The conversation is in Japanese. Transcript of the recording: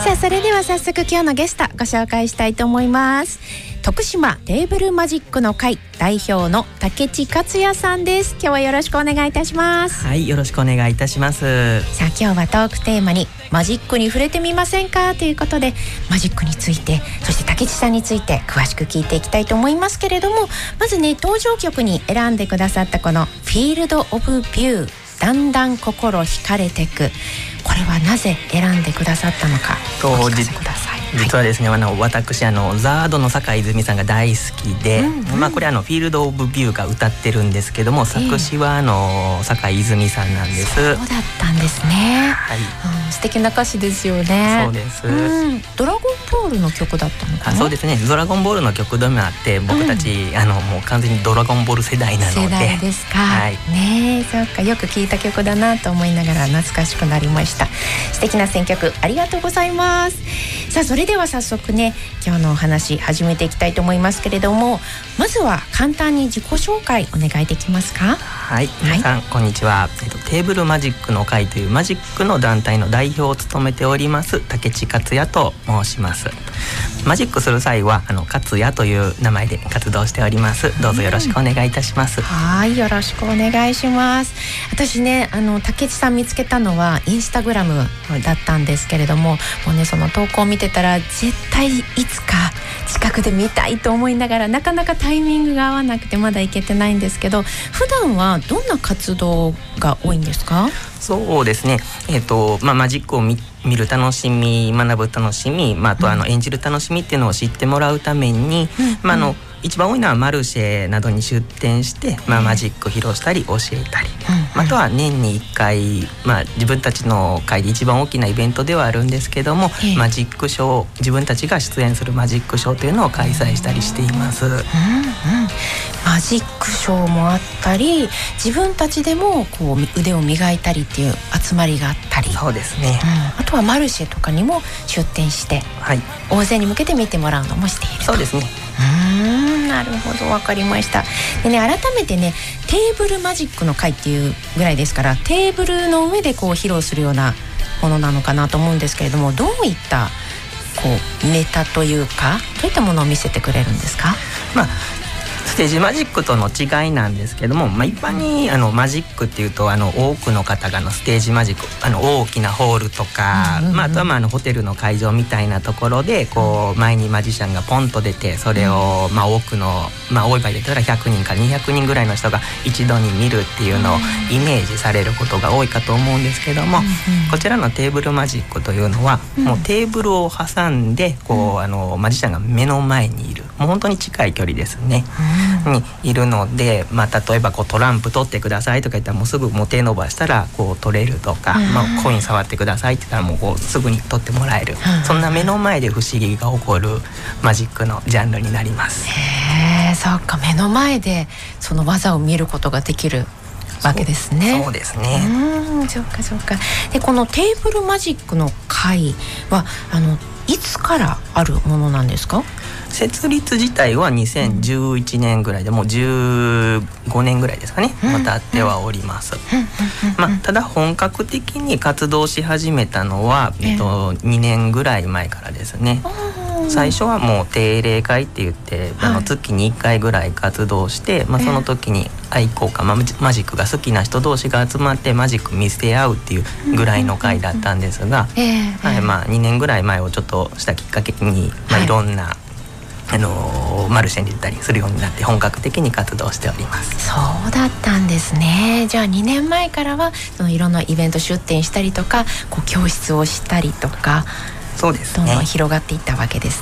さあそれでは早速今日のゲストご紹介したいと思います。徳島テーブルマジックの会代表の武智克也さんです。今日はよろしくお願いいたします。 はい、よろしくお願いいたします。 さあ今日はトークテーマにマジックに触れてみませんかということで、マジックについて、そして武智さんについて詳しく聞いていきたいと思いますけれども、まずね、登場曲に選んでくださったこのフィールドオブビュー、だんだん心惹かれてく、これはなぜ選んでくださったのかお聞かせください。 実はですね、私ザードの坂井泉さんが大好きで、これフィールドオブビューが歌ってるんですけども、作詞は坂井泉さんなんです。 そうだったんですね、はい。素敵な歌詞ですよね。 そうです、 ドラゴンボールの曲だったのかな。 そうですね、ドラゴンボールの曲でもあって、僕たち、もう完全にドラゴンボール世代なので。 世代ですか、はい、ねえ、そうか、よく聞いた曲だなと思いながら懐かしくなりました。素敵な選曲ありがとうございます。さあそれでは早速ね、今日のお話始めていきたいと思いますけれども、まずは簡単に自己紹介お願いできますか。 はい、皆さん、こんにちは。テーブルマジックの会というマジックの団体の代表を務めております武智克也と申します。マジックする際は克也という名前で活動しております。どうぞよろしくお願いいたします。 はい、よろしくお願いします。私ね、武智さん見つけたのはインスタグラムだったんですけれども、もうね、その投稿を見てたら絶対いつか近くで見たいと思いながら、なかなかタイミングが合わなくてまだ行けてないんですけど、普段はどんな活動が多いんですか。 そうですね、マジックを見る楽しみ、学ぶ楽しみ、あと演じる楽しみっていうのを知ってもらうために、一番多いのはマルシェなどに出店して、マジック披露したり教えたり、あとは年に1回、自分たちの会で一番大きなイベントではあるんですけども、マジックショー、自分たちが出演するマジックショーというのを開催したりしています。 マジックショーもあったり、自分たちでもこう腕を磨いたりっていう集まりがあったり。 そうですね、 あとはマルシェとかにも出店して、大勢に向けて見てもらうのもしていると。 そうですね。 なるほど、分かりました。でね、改めてね、テーブルマジックの会っていうぐらいですから、テーブルの上でこう披露するようなものなのかなと思うんですけれども、どういったこうネタというか、どういったものを見せてくれるんですか。 ステージマジックとの違いなんですけども、一般にマジックっていうと多くの方がステージマジック、大きなホールとか、あとはホテルの会場みたいなところでこう前にマジシャンがポンと出て、それを多くの、多い場合で言ったら100人から200人ぐらいの人が一度に見るっていうのをイメージされることが多いかと思うんですけども、こちらのテーブルマジックというのは、もうテーブルを挟んでこうマジシャンが目の前にいる、もう本当に近い距離ですね、にいるので、例えばこうトランプ取ってくださいとか言ったら、もうすぐ手伸ばしたらこう取れるとか、コイン触ってくださいって言ったらもうこうすぐに取ってもらえる、そんな目の前で不思議が起こるマジックのジャンルになります。 そうか、目の前でその技を見ることができるわけですね。 そうですね。 そうかそうか。で、このテーブルマジックの会はいつからあるものなんですか。 設立自体は2011年ぐらいで、もう15年ぐらいですかね、経ってはおります。ただ本格的に活動し始めたのは、2年ぐらい前からですね。最初はもう定例会って言って、月に1回ぐらい活動して、その時に愛好家、マジックが好きな人同士が集まってマジック見せ合うっていうぐらいの会だったんですが、2年ぐらい前をちょっとしたきっかけに、いろんなマルシェに出たりするようになって本格的に活動しております。 そうだったんですね。じゃあ2年前からはいろんなイベント出店したりとか、こう教室をしたりとか、 そうですね、 どんどん広がっていったわけです